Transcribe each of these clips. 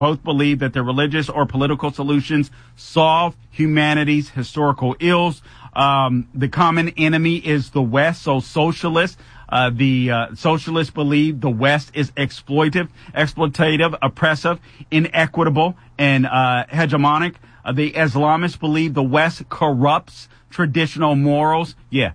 Both believe that their religious or political solutions solve humanity's historical ills. The common enemy is the West, so socialists. Socialists believe the West is exploitative, oppressive, inequitable, and hegemonic. The Islamists believe the West corrupts traditional morals. Yeah,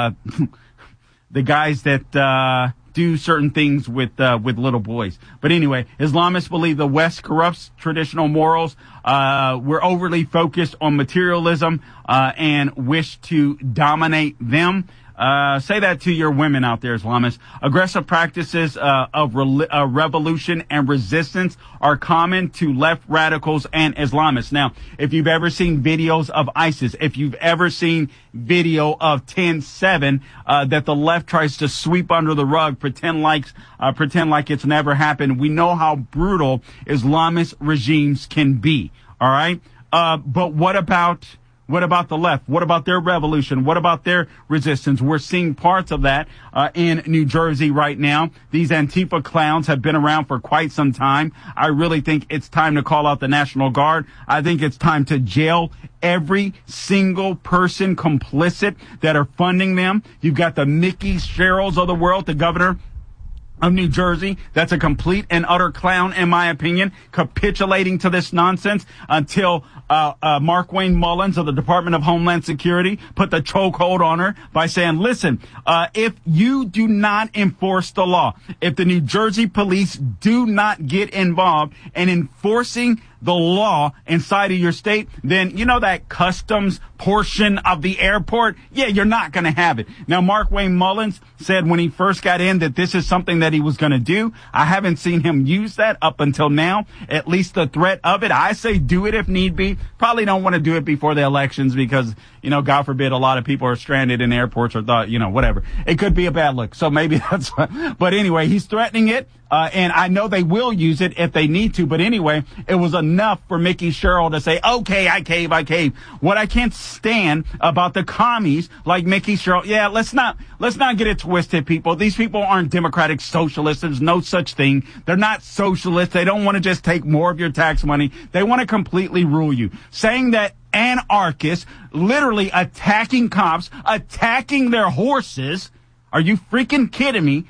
the guys that do certain things with little boys. But anyway, Islamists believe the West corrupts traditional morals. We're overly focused on materialism and wish to dominate them. Say that to your women out there, Islamists. Aggressive practices of revolution and resistance are common to left radicals and Islamists. Now, if you've ever seen videos of ISIS, if you've ever seen video of 10/7 that the left tries to sweep under the rug, pretend like it's never happened, we know how brutal Islamist regimes can be. All right, but what about the left? What about their revolution? What about their resistance? We're seeing parts of that in New Jersey right now. These Antifa clowns have been around for quite some time. I really think it's time to call out the National Guard. I think it's time to jail every single person complicit that are funding them. You've got the Mickey Sherrills of the world, the governor of New Jersey. That's a complete and utter clown, in my opinion, capitulating to this nonsense until Markwayne Mullins of the Department of Homeland Security put the chokehold on her by saying, listen, if you do not enforce the law, if the New Jersey police do not get involved in enforcing the law inside of your state, then you know that customs portion of the airport? Yeah, you're not going to have it. Now, Markwayne Mullins said when he first got in that this is something that he was going to do. I haven't seen him use that up until now, at least the threat of it. I say do it if need be. Probably don't want to do it before the elections because, you know, God forbid, a lot of people are stranded in airports or thought, you know, whatever. It could be a bad look. So maybe that's what. But anyway, he's threatening it. And I know they will use it if they need to. But anyway, it was enough for Mickey Sherrill to say, okay, I cave. What I can't stand about the commies like Mickey Sherrill. Yeah, let's not get it twisted, people. These people aren't democratic socialists. There's no such thing. They're not socialists. They don't want to just take more of your tax money. They want to completely rule you. Saying that anarchists literally attacking cops, attacking their horses. Are you freaking kidding me?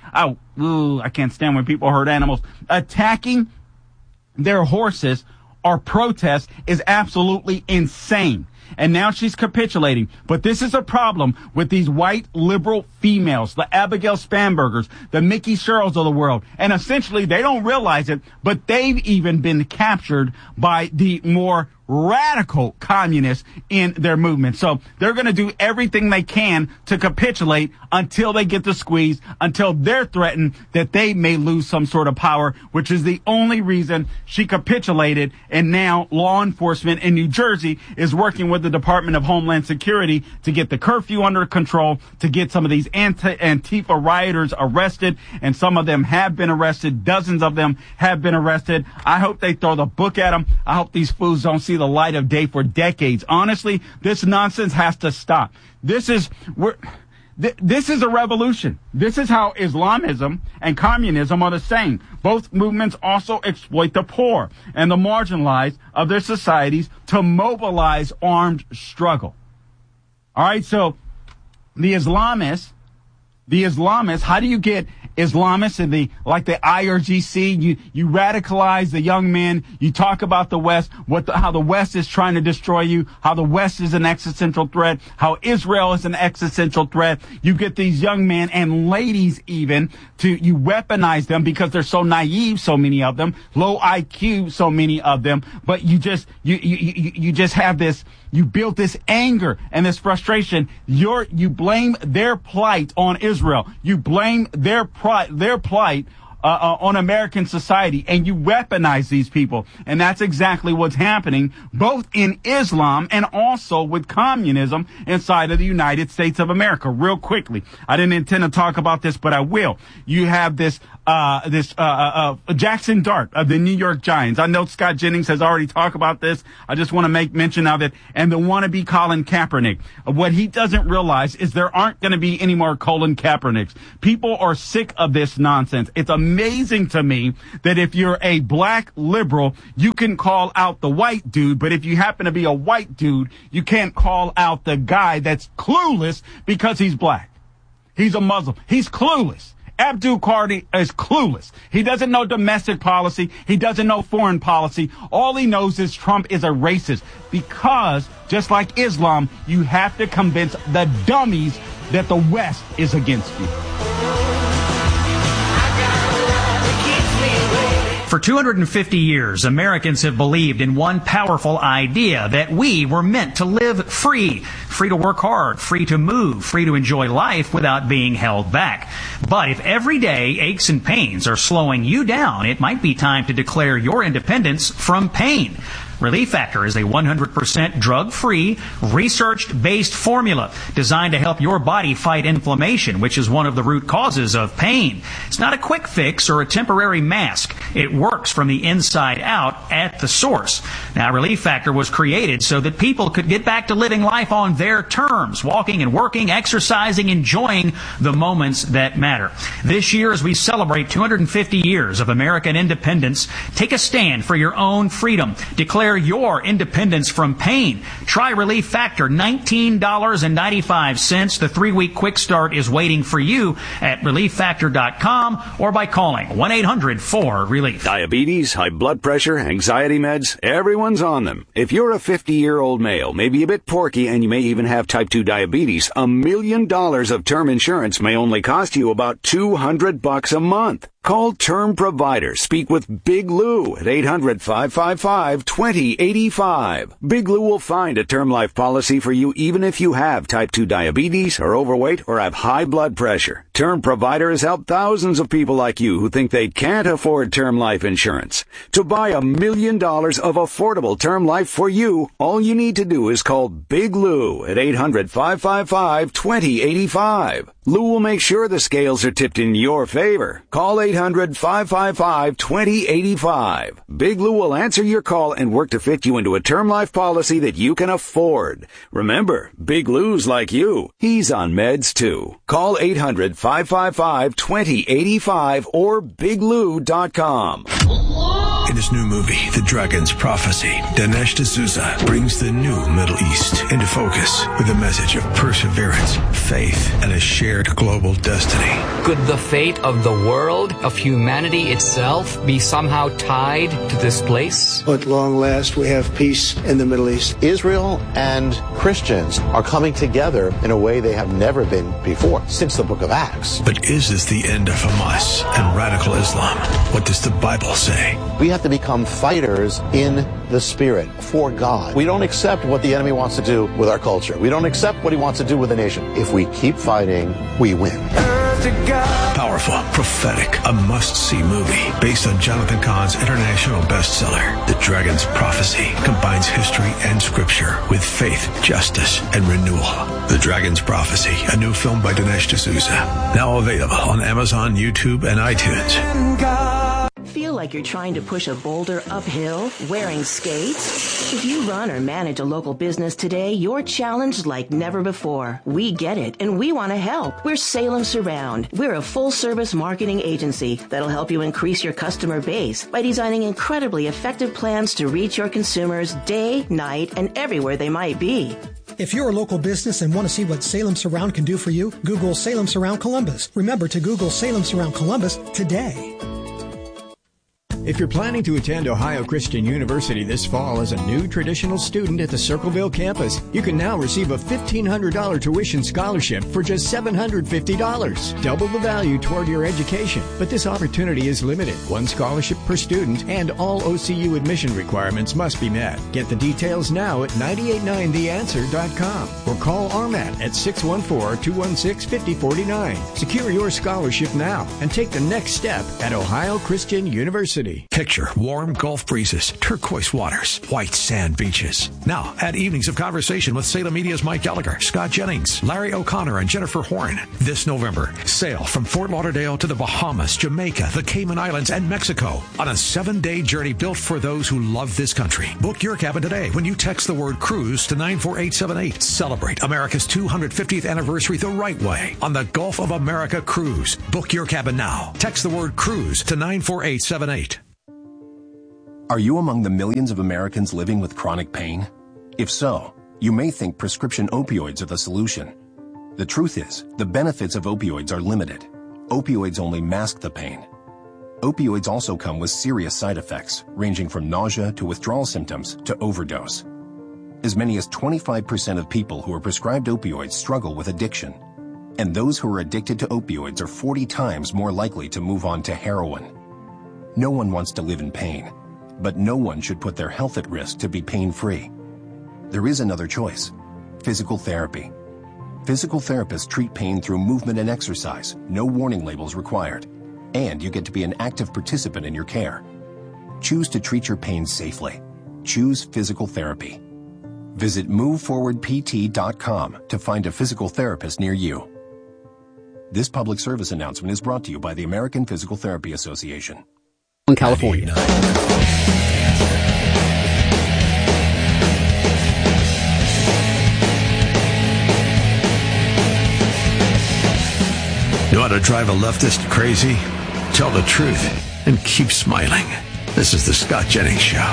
I can't stand when people hurt animals. Attacking their horses or protest is absolutely insane. And now she's capitulating. But this is a problem with these white liberal females, the Abigail Spanbergers, the Mickey Sherrills of the world. And essentially, they don't realize it, but they've even been captured by the more radical communists in their movement. So they're going to do everything they can to capitulate until they get the squeeze, until they're threatened that they may lose some sort of power, which is the only reason she capitulated. And now law enforcement in New Jersey is working with the Department of Homeland Security to get the curfew under control, to get some of these Antifa rioters arrested. And some of them have been arrested. Dozens of them have been arrested. I hope they throw the book at them. I hope these fools don't see the light of day for decades. Honestly, this nonsense has to stop. This is a revolution. This is how Islamism and communism are the same. Both movements also exploit the poor and the marginalized of their societies to mobilize armed struggle. All right, so the Islamists, how do you get Islamists and like the IRGC? You radicalize the young men. You talk about the West, how the West is trying to destroy you, how the West is an existential threat, how Israel is an existential threat. You get these young men and ladies you weaponize them because they're so naive, so many of them, low IQ, so many of them. But you just have this. You built this anger and this frustration. You blame their plight on Israel. You blame their plight on American society, and you weaponize these people. And that's exactly what's happening, both in Islam and also with communism inside of the United States of America. Real quickly, I didn't intend to talk about this, but I will. You have this Jackson Dart of the New York Giants. I know Scott Jennings has already talked about this. I just want to make mention of it. And the wannabe Colin Kaepernick. What he doesn't realize is there aren't going to be any more Colin Kaepernicks. People are sick of this nonsense. It's amazing to me that if you're a black liberal, you can call out the white dude, but if you happen to be a white dude, you can't call out the guy that's clueless because he's black. He's a Muslim. He's clueless. Abdul Qarni is clueless. He doesn't know domestic policy. He doesn't know foreign policy. All he knows is Trump is a racist because, just like Islam, you have to convince the dummies that the West is against you. For 250 years, Americans have believed in one powerful idea, that we were meant to live free to work hard, free to move, free to enjoy life without being held back. But if everyday aches and pains are slowing you down, it might be time to declare your independence from pain. Relief Factor is a 100% drug-free, research-based formula designed to help your body fight inflammation, which is one of the root causes of pain. It's not a quick fix or a temporary mask. It works from the inside out at the source. Now, Relief Factor was created so that people could get back to living life on their terms, walking and working, exercising, enjoying the moments that matter. This year, as we celebrate 250 years of American independence, take a stand for your own freedom. Declare your independence from pain. Try Relief Factor, $19.95. The 3-week quick start is waiting for you at ReliefFactor.com or by calling 1-800-4RELIEF. Diabetes, high blood pressure, anxiety meds, everyone's on them. If you're a 50-year-old male, maybe a bit porky, and you may even have type 2 diabetes, $1 million of term insurance may only cost you about $200 a month. Call Term Provider. Speak with Big Lou at 800-555-2085. Big Lou will find a term life policy for you even if you have type 2 diabetes, are overweight, or have high blood pressure. Term Provider has helped thousands of people like you who think they can't afford term life insurance. To buy $1 million of affordable term life for you, all you need to do is call Big Lou at 800-555-2085. Lou will make sure the scales are tipped in your favor. Call 800-555-2085. Big Lou will answer your call and work to fit you into a term life policy that you can afford. Remember, Big Lou's like you. He's on meds too. Call 800-555-2085 or biglou.com. In his new movie, The Dragon's Prophecy, Dinesh D'Souza brings the new Middle East into focus with a message of perseverance, faith, and a shared global destiny. Could the fate of the world, of humanity itself, be somehow tied to this place? At long last, we have peace in the Middle East. Israel and Christians are coming together in a way they have never been before, since the book of Acts. But is this the end of Hamas and radical Islam? What does the Bible say? We have to become fighters in the Spirit for God. We don't accept what the enemy wants to do with our culture. We don't accept what he wants to do with the nation. If we keep fighting, we win. Powerful, prophetic, a must-see movie based on Jonathan Cahn's international bestseller. The Dragon's Prophecy combines history and scripture with faith, justice, and renewal. The Dragon's Prophecy, a new film by Dinesh D'Souza. Now available on Amazon, YouTube, and iTunes. Feel like you're trying to push a boulder uphill wearing skates? If you run or manage a local business today, you're challenged like never before. We get it, and we want to help. We're Salem Surround. We're a full-service marketing agency that'll help you increase your customer base by designing incredibly effective plans to reach your consumers day, night, and everywhere they might be. If you're a local business and want to see what Salem Surround can do for you, Google Salem Surround Columbus. Remember to Google Salem Surround Columbus today. If you're planning to attend Ohio Christian University this fall as a new traditional student at the Circleville campus, you can now receive a $1,500 tuition scholarship for just $750. Double the value toward your education. But this opportunity is limited. One scholarship per student, and all OCU admission requirements must be met. Get the details now at 989theanswer.com or call RMAT at 614-216-5049. Secure your scholarship now and take the next step at Ohio Christian University. Therapy. Picture warm Gulf breezes, turquoise waters, white sand beaches. Now, add evenings of conversation with Salem Media's Mike Gallagher, Scott Jennings, Larry O'Connor, and Jennifer Horn. This November, sail from Fort Lauderdale to the Bahamas, Jamaica, the Cayman Islands, and Mexico on a 7-day journey built for those who love this country. Book your cabin today when you text the word cruise to 94878. Celebrate America's 250th anniversary the right way on the Gulf of America Cruise. Book your cabin now. Text the word cruise to 94878. Are you among the millions of Americans living with chronic pain? If so, you may think prescription opioids are the solution. The truth is, the benefits of opioids are limited. Opioids only mask the pain. Opioids also come with serious side effects, ranging from nausea to withdrawal symptoms to overdose. As many as 25% of people who are prescribed opioids struggle with addiction. And those who are addicted to opioids are 40 times more likely to move on to heroin. No one wants to live in pain, but no one should put their health at risk to be pain-free. There is another choice: physical therapy. Physical therapists treat pain through movement and exercise, no warning labels required, and you get to be an active participant in your care. Choose to treat your pain safely. Choose physical therapy. Visit moveforwardpt.com to find a physical therapist near you. This public service announcement is brought to you by the American Physical Therapy Association. In California. You want to drive a leftist crazy? Tell the truth and keep smiling. This is the Scott Jennings Show.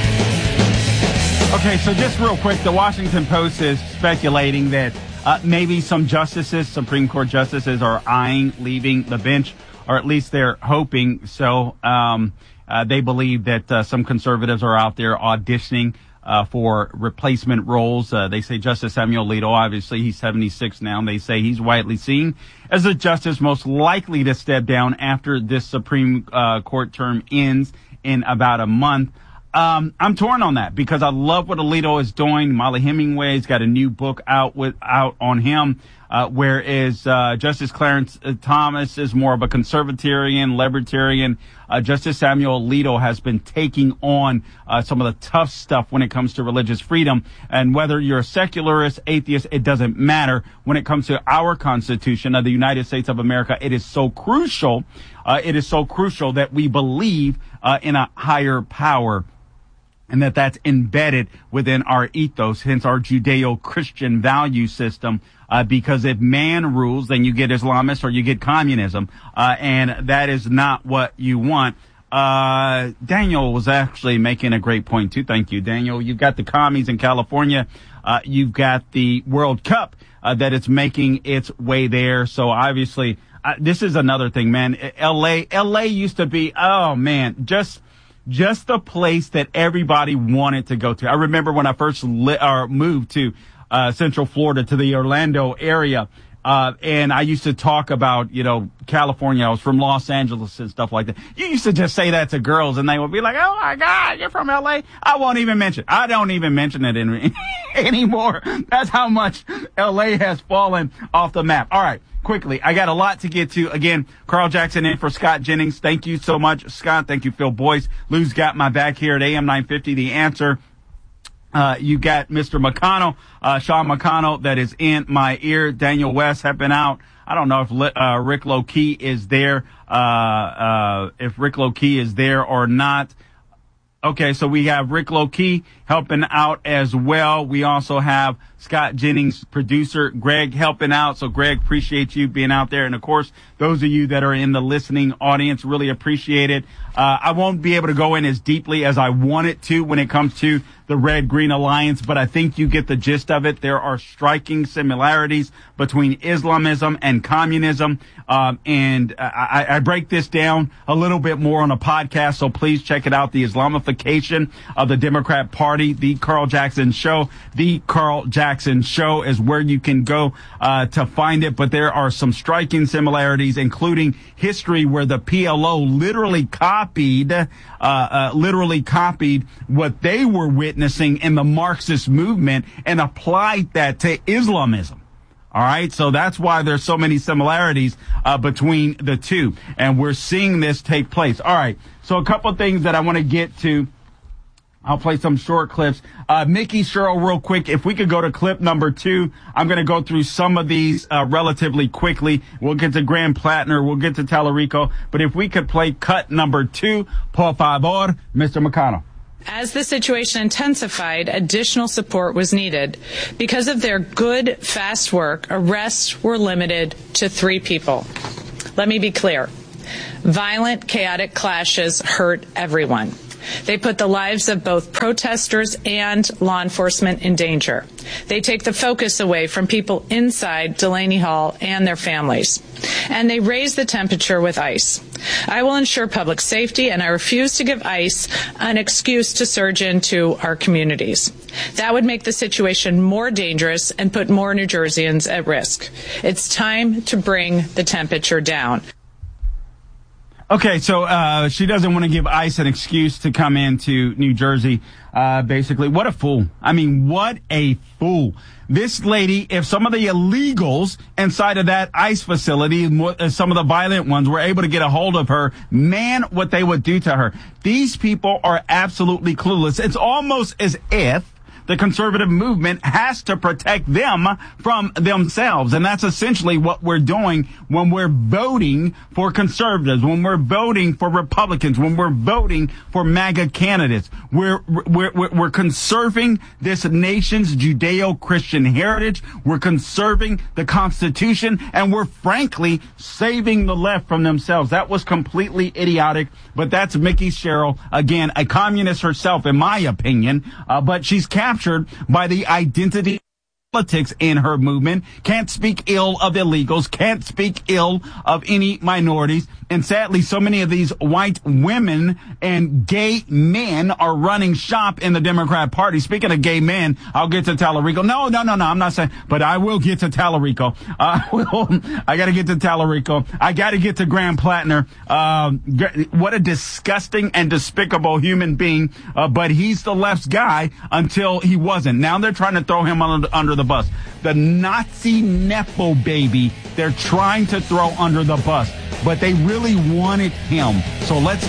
Okay, so just real quick, the Washington Post is speculating that maybe some justices, Supreme Court justices, are eyeing leaving the bench, or at least they're hoping so. They believe that some conservatives are out there auditioning for replacement roles. They say Justice Samuel Alito, obviously he's 76 now, and they say he's widely seen as the justice most likely to step down after this Supreme Court term ends in about a month. I'm torn on that because I love what Alito is doing. Molly Hemingway's got a new book out on him, whereas Justice Clarence Thomas is more of a conservatarian, libertarian. Justice Samuel Alito has been taking on some of the tough stuff when it comes to religious freedom. And whether you're a secularist, atheist, it doesn't matter. When it comes to our Constitution of the United States of America, it is so crucial. It is so crucial that we believe in a higher power, and that's embedded within our ethos, hence our Judeo-Christian value system. Because if man rules, then you get Islamists or you get communism. And that is not what you want. Daniel was actually making a great point too. Thank you, Daniel. You've got the commies in California. You've got the World Cup, that it's making its way there. So obviously, this is another thing, man. LA used to be, oh man, just the place that everybody wanted to go to. I remember when I first moved to Central Florida, to the Orlando area, and I used to talk about, California. I was from Los Angeles and stuff like that. You used to just say that to girls and they would be like, oh my God, you're from LA? I don't even mention it anymore. That's how much LA has fallen off the map. All right. Quickly, I got a lot to get to. Again, Carl Jackson in for Scott Jennings. Thank you so much, Scott. Thank you, Phil Boyce. Lou's got my back here at AM 950, The Answer. You got Mr. McConnell, Sean McConnell, that is in my ear. Daniel West have been out. I don't know if Rick Lokey is there, or not. Okay, so we have Rick Lokey helping out as well. We also have Scott Jennings, producer, Greg, helping out. So, Greg, appreciate you being out there. And, of course, those of you that are in the listening audience, really appreciate it. I won't be able to go in as deeply as I wanted to when it comes to the Red-Green Alliance, but I think you get the gist of it. There are striking similarities between Islamism and communism. And I break this down a little bit more on a podcast, so please check it out. The Islamification of the Democrat Party, The Carl Jackson Show. The Carl Jackson Show is where you can go to find it. But there are some striking similarities, including history where the PLO literally copied what they were witnessing in the Marxist movement and applied that to Islamism. All right. So that's why there's so many similarities between the two. And we're seeing this take place. All right. So a couple of things that I want to get to. I'll play some short clips. Mickey Sherrill, real quick, if we could go to clip number 2, I'm going to go through some of these relatively quickly. We'll get to Graham Plattner. We'll get to Tallarico. But if we could play cut number 2, por favor, Mr. McConnell. As the situation intensified, additional support was needed. Because of their good, fast work, arrests were limited to 3 people. Let me be clear. Violent, chaotic clashes hurt everyone. They put the lives of both protesters and law enforcement in danger. They take the focus away from people inside Delaney Hall and their families. And they raise the temperature with ICE. I will ensure public safety, and I refuse to give ICE an excuse to surge into our communities. That would make the situation more dangerous and put more New Jerseyans at risk. It's time to bring the temperature down. Okay, so she doesn't want to give ICE an excuse to come into New Jersey, basically. What a fool. I mean, what a fool. This lady, if some of the illegals inside of that ICE facility, some of the violent ones, were able to get a hold of her, man, what they would do to her. These people are absolutely clueless. It's almost as if the conservative movement has to protect them from themselves. And that's essentially what we're doing when we're voting for conservatives, when we're voting for Republicans, when we're voting for MAGA candidates. We're conserving this nation's Judeo-Christian heritage. We're conserving the Constitution, and we're frankly saving the left from themselves. That was completely idiotic, but that's Mickey Sherrill, again, a communist herself, in my opinion, but she's captured by the identity politics in her movement, can't speak ill of illegals, can't speak ill of any minorities. And sadly, so many of these white women and gay men are running shop in the Democrat Party. Speaking of gay men, I'll get to Tallarico. No, I'm not saying, but I will get to Tallarico. I got to get to Tallarico. I got to get to Graham Plattner. What a disgusting and despicable human being. But he's the left's guy until he wasn't. Now they're trying to throw him under the bus. The Nazi Nepo baby, they're trying to throw under the bus, but they really wanted him. So let's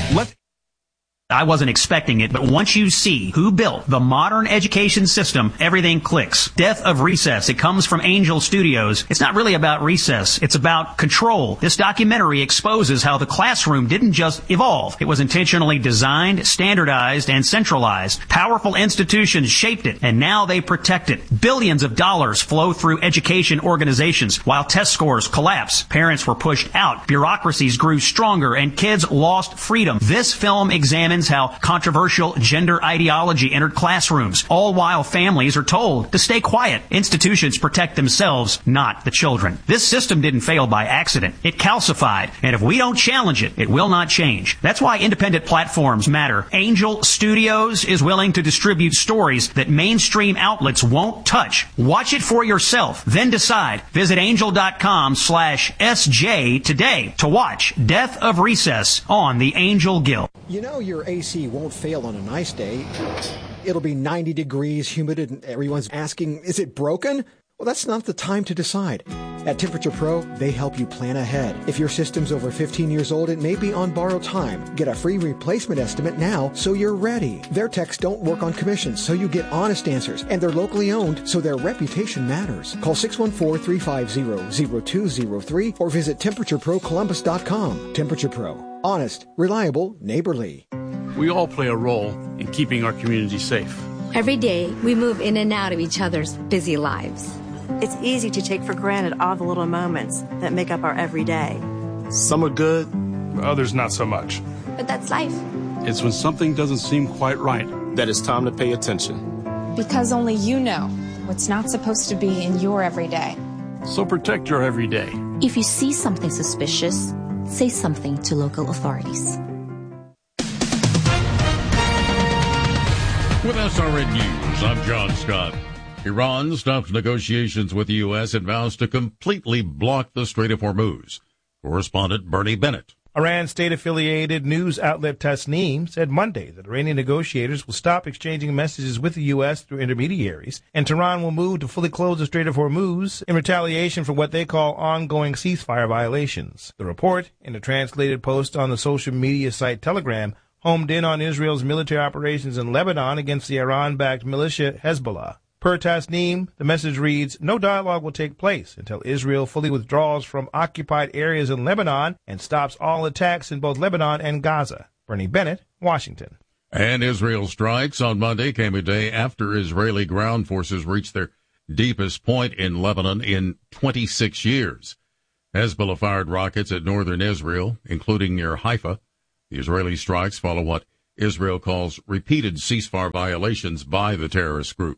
I wasn't expecting it, but once you see who built the modern education system, everything clicks. Death of Recess. It comes from Angel Studios. It's not really about recess. It's about control. This documentary exposes how the classroom didn't just evolve. It was intentionally designed, standardized, and centralized. Powerful institutions shaped it, and now they protect it. Billions of dollars flow through education organizations while test scores collapse. Parents were pushed out. Bureaucracies grew stronger, and kids lost freedom. This film examines how controversial gender ideology entered classrooms, all while families are told to stay quiet. Institutions protect themselves, not the children. This system didn't fail by accident. It calcified, and if we don't challenge it, it will not change. That's why independent platforms matter. Angel Studios is willing to distribute stories that mainstream outlets won't touch. Watch it for yourself, then decide. Visit angel.com/SJ today to watch Death of Recess on the Angel Guild. You know your AC won't fail on a nice day. It'll be 90 degrees, humid, and everyone's asking, is it broken? Well, that's not the time to decide. At Temperature Pro, they help you plan ahead. If your system's over 15 years old, it may be on borrowed time. Get a free replacement estimate now so you're ready. Their techs don't work on commissions, so you get honest answers. And they're locally owned, so their reputation matters. Call 614-350-0203 or visit TemperatureProColumbus.com. Temperature Pro. Honest, reliable, neighborly. We all play a role in keeping our community safe. Every day, we move in and out of each other's busy lives. It's easy to take for granted all the little moments that make up our everyday. Some are good, others not so much. But that's life. It's when something doesn't seem quite right that it's time to pay attention. Because only you know what's not supposed to be in your everyday. So protect your everyday. If you see something suspicious, say something to local authorities. With SRN News, I'm John Scott. Iran stops negotiations with the U.S. and vows to completely block the Strait of Hormuz. Correspondent Bernie Bennett Iran state-affiliated news outlet Tasnim said Monday that Iranian negotiators will stop exchanging messages with the U.S. through intermediaries, and Tehran will move to fully close the Strait of Hormuz in retaliation for what they call ongoing ceasefire violations. The report, in a translated post on the social media site Telegram, homed in on Israel's military operations in Lebanon against the Iran-backed militia Hezbollah. Per Tasnim, the message reads, no dialogue will take place until Israel fully withdraws from occupied areas in Lebanon and stops all attacks in both Lebanon and Gaza. Bernie Bennett, Washington. And Israel strikes on Monday came a day after Israeli ground forces reached their deepest point in Lebanon in 26 years. Hezbollah fired rockets at northern Israel, including near Haifa. The Israeli strikes follow what Israel calls repeated ceasefire violations by the terrorist group.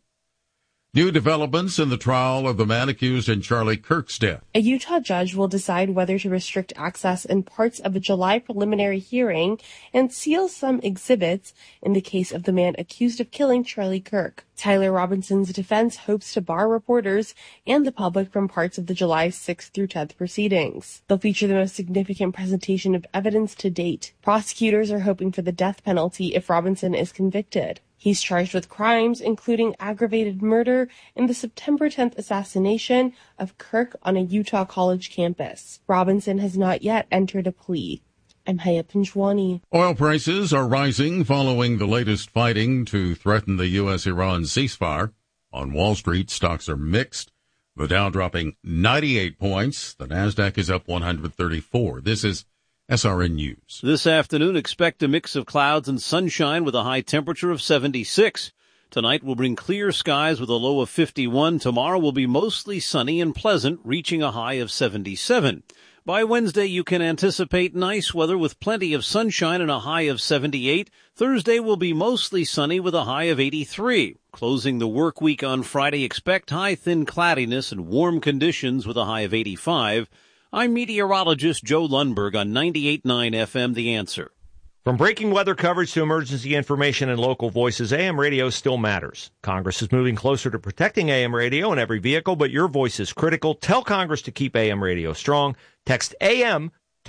New developments in the trial of the man accused in Charlie Kirk's death. A Utah judge will decide whether to restrict access in parts of a July preliminary hearing and seal some exhibits in the case of the man accused of killing Charlie Kirk. Tyler Robinson's defense hopes to bar reporters and the public from parts of the July 6th through 10th proceedings. They'll feature the most significant presentation of evidence to date. Prosecutors are hoping for the death penalty if Robinson is convicted. He's charged with crimes including aggravated murder and the September 10th assassination of Kirk on a Utah college campus. Robinson has not yet entered a plea. I'm Haya Pinchwani. Oil prices are rising following the latest fighting to threaten the U.S.-Iran ceasefire. On Wall Street, stocks are mixed. The Dow dropping 98 points. The Nasdaq is up 134. This is SRN News. This afternoon, expect a mix of clouds and sunshine with a high temperature of 76. Tonight will bring clear skies with a low of 51. Tomorrow will be mostly sunny and pleasant, reaching a high of 77. By Wednesday, you can anticipate nice weather with plenty of sunshine and a high of 78. Thursday will be mostly sunny with a high of 83. Closing the work week on Friday, expect high thin cloudiness and warm conditions with a high of 85. I'm meteorologist Joe Lundberg on 98.9 FM, The Answer. From breaking weather coverage to emergency information and local voices, AM radio still matters. Congress is moving closer to protecting AM radio in every vehicle, but your voice is critical. Tell Congress to keep AM radio strong. Text AM to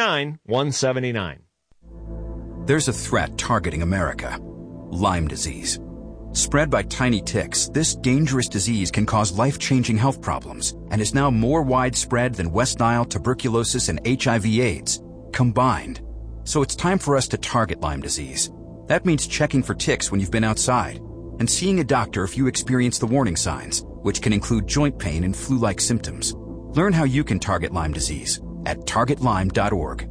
39179. There's a threat targeting America. Lyme disease. Spread by tiny ticks, this dangerous disease can cause life-changing health problems and is now more widespread than West Nile, tuberculosis, and HIV/AIDS combined. So it's time for us to target Lyme disease. That means checking for ticks when you've been outside and seeing a doctor if you experience the warning signs, which can include joint pain and flu-like symptoms. Learn how you can target Lyme disease at targetlyme.org.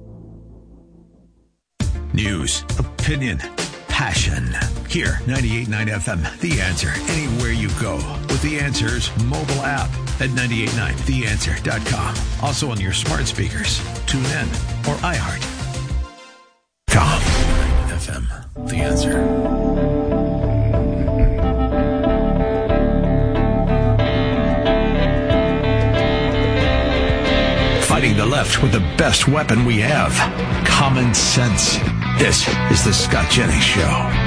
News, opinion, passion. Here, 98.9 FM, The Answer. Anywhere you go with The Answer's mobile app at 98.9theanswer.com. Also on your smart speakers, tune in, or iHeart. Com. FM, The Answer. Fighting the left with the best weapon we have, common sense. This is the Scott Jennings Show.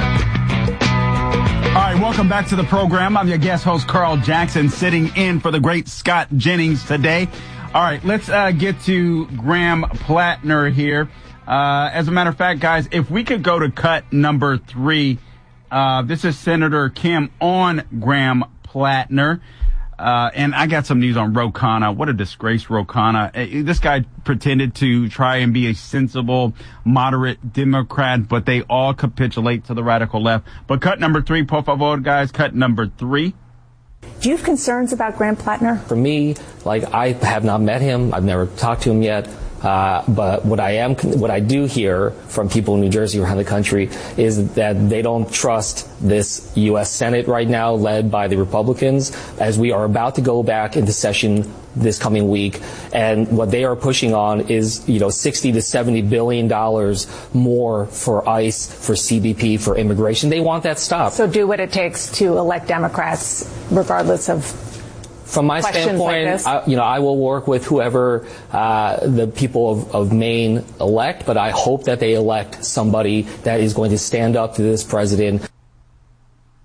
All right, welcome back to the program. I'm your guest host, Carl Jackson, sitting in for the great Scott Jennings today. All right, let's get to Graham Plattner here. As a matter of fact, guys, if we could go to cut number 3, this is Senator Kim on Graham Plattner. And I got some news on Ro Khanna. What a disgrace, Ro Khanna. This guy pretended to try and be a sensible, moderate Democrat, but they all capitulate to the radical left. But cut number 3, por favor, guys, cut number 3. Do you have concerns about Graham Plattner? For me, I have not met him. I've never talked to him yet. But what I do hear from people in New Jersey or around the country is that they don't trust this U.S. Senate right now, led by the Republicans, as we are about to go back into session this coming week. And what they are pushing on is, $60 to $70 billion more for ICE, for CBP, for immigration. They want that stopped. So do what it takes to elect Democrats, regardless of from my standpoint, I will work with whoever the people of Maine elect, but I hope that they elect somebody that is going to stand up to this president.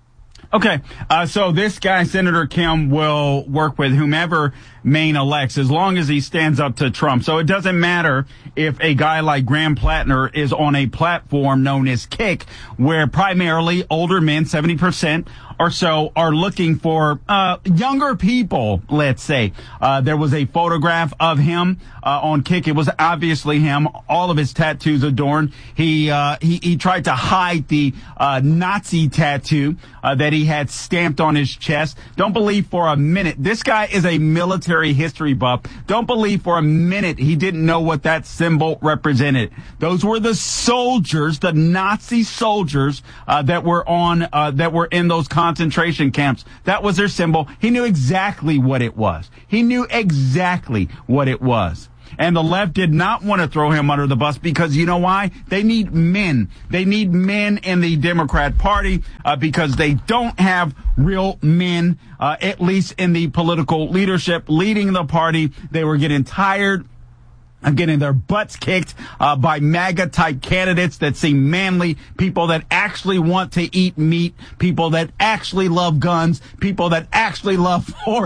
Okay, so this guy, Senator Kim, will work with whomever Maine elects as long as he stands up to Trump. So it doesn't matter if a guy like Graham Plattner is on a platform known as Kick, where primarily older men, 70% or so, are looking for younger people, let's say. There was a photograph of him on Kick. It was obviously him, all of his tattoos adorned. He tried to hide the Nazi tattoo that he had stamped on his chest. Don't believe for a minute. This guy is a military history buff. Don't believe for a minute he didn't know what that symbol represented. Those were the soldiers, the Nazi soldiers that were in those concentration camps. That was their symbol. He knew exactly what it was. He knew exactly what it was. And the left did not want to throw him under the bus because you know why? They need men. They need men in the Democrat Party because they don't have real men, at least in the political leadership leading the party. They were getting tired of getting their butts kicked by MAGA-type candidates that seem manly, people that actually want to eat meat, people that actually love guns, people that actually love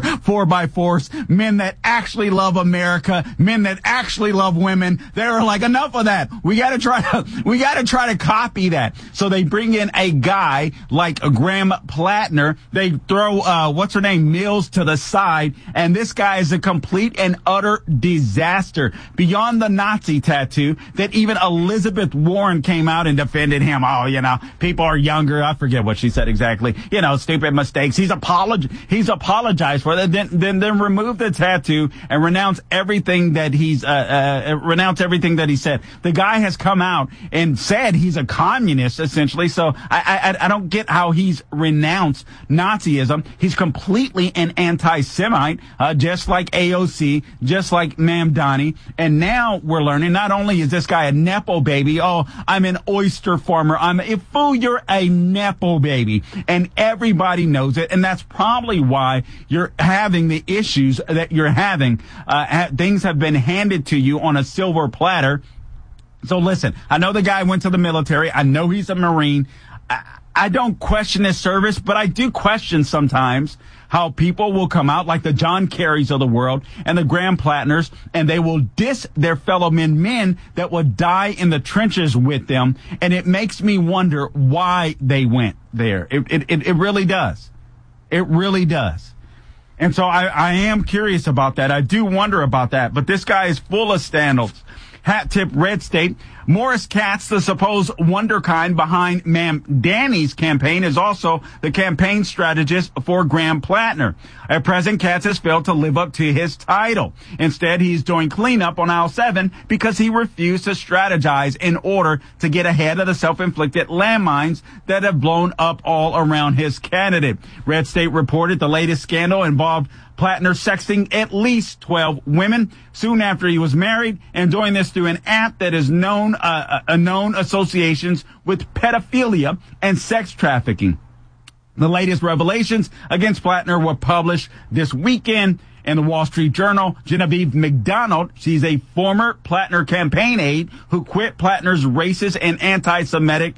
4x4s, men that actually love America, men that actually love women. They were like, enough of that. We gotta try to copy that. So they bring in a guy like Graham Plattner. They throw, what's her name, Mills to the side, and this guy is a complete and utter disaster. Beyond the Nazi tattoo, that even Elizabeth Warren came out and defended him. Oh, people are younger. I forget what she said exactly. Stupid mistakes. He's apologized for that. Then remove the tattoo and renounce everything that he said. The guy has come out and said he's a communist, essentially. So I don't get how he's renounced Nazism. He's completely an anti-Semite, just like AOC, just like Mamdani. And now we're learning not only is this guy a Nepo baby, oh, I'm an oyster farmer. You're a Nepo baby. And everybody knows it. And that's probably why you're having the issues that you're having. Things have been handed to you on a silver platter. So listen, I know the guy went to the military. I know he's a Marine. I don't question his service, but I do question sometimes how people will come out like the John Kerrys of the world and the Graham Plattners, and they will diss their fellow men that would die in the trenches with them. And it makes me wonder why they went there. It really does. It really does. And so I am curious about that. I do wonder about that. But this guy is full of scandals. Hat tip, Red State. Morris Katz, the supposed wonderkind behind Mamdani's campaign, is also the campaign strategist for Graham Plattner. At present, Katz has failed to live up to his title. Instead, he's doing cleanup on aisle 7 because he refused to strategize in order to get ahead of the self-inflicted landmines that have blown up all around his candidate. Red State reported the latest scandal involved Plattner sexting at least 12 women soon after he was married, and doing this through an app that is known associations with pedophilia and sex trafficking. The latest revelations against Plattner were published this weekend in the Wall Street Journal. Genevieve McDonald, she's a former Plattner campaign aide who quit Plattner's racist and anti-Semitic,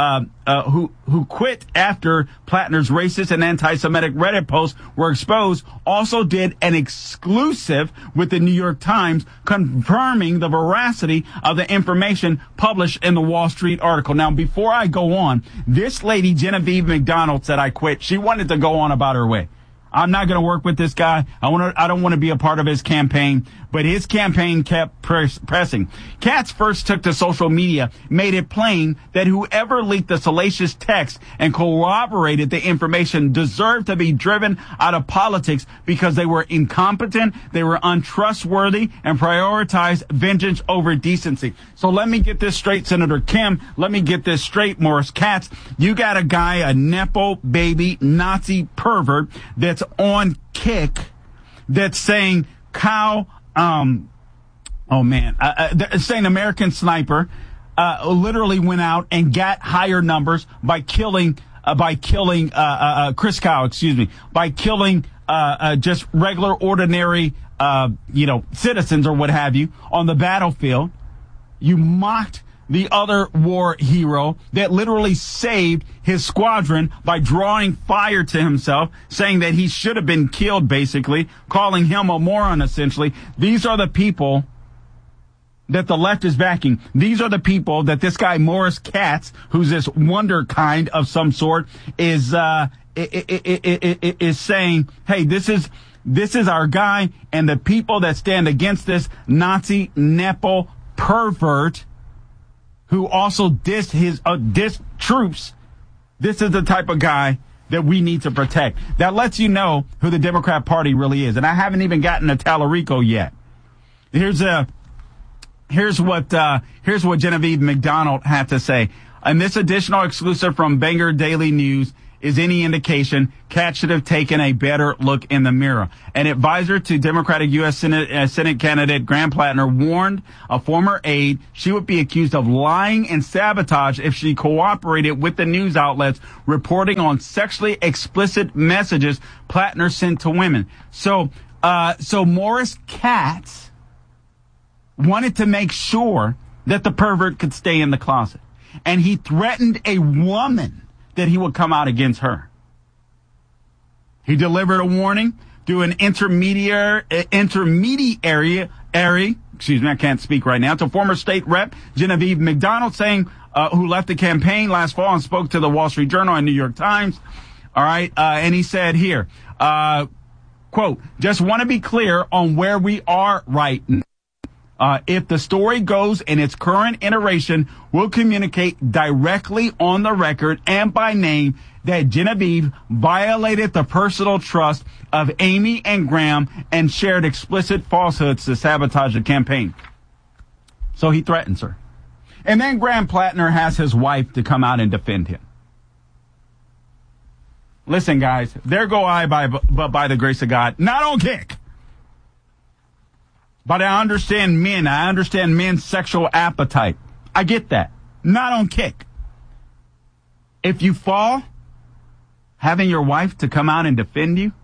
who quit after Plattner's racist and anti-Semitic Reddit posts were exposed, also did an exclusive with the New York Times confirming the veracity of the information published in the Wall Street article. Now, before I go on, this lady, Genevieve McDonald, said I quit. She wanted to go on about her way. I'm not going to work with this guy. I don't want to be a part of his campaign, but his campaign kept pressing. Katz first took to social media, made it plain that whoever leaked the salacious text and corroborated the information deserved to be driven out of politics because they were incompetent, they were untrustworthy, and prioritized vengeance over decency. So let me get this straight, Senator Kim. Let me get this straight, Morris Katz. You got a guy, a Nepo baby Nazi pervert that's on Kick that's saying saying American Sniper literally went out and got higher numbers by killing Chris Kyle, by killing just regular ordinary citizens or what have you on the battlefield. You mocked the other war hero that literally saved his squadron by drawing fire to himself, saying that he should have been killed, basically, calling him a moron, essentially. These are the people that the left is backing. These are the people that this guy Morris Katz, who's this wonder kind of some sort, is saying, hey, this is our guy, and the people that stand against this Nazi Nepo pervert who also dissed troops, this is the type of guy that we need to protect. That lets you know who the Democrat Party really is. And I haven't even gotten to Tallarico yet. Here's what Genevieve McDonald had to say. And this additional exclusive from Bangor Daily News is any indication, Katz should have taken a better look in the mirror. An advisor to Democratic U.S. Senate candidate Graham Plattner warned a former aide she would be accused of lying and sabotage if she cooperated with the news outlets reporting on sexually explicit messages Plattner sent to women. So Morris Katz wanted to make sure that the pervert could stay in the closet. And he threatened a woman that he would come out against her. He delivered a warning to an intermediary, excuse me, I can't speak right now, to former state rep Genevieve McDonald, saying, who left the campaign last fall and spoke to the Wall Street Journal and New York Times. All right. And he said here, quote, just want to be clear on where we are right now. If the story goes in its current iteration, we'll communicate directly on the record and by name that Genevieve violated the personal trust of Amy and Graham and shared explicit falsehoods to sabotage the campaign. So he threatens her. And then Graham Plattner has his wife to come out and defend him. Listen, guys, there go I by the grace of God. Not on Kick. But I understand men. I understand men's sexual appetite. I get that. Not on Kick. If you fall, having your wife to come out and defend you,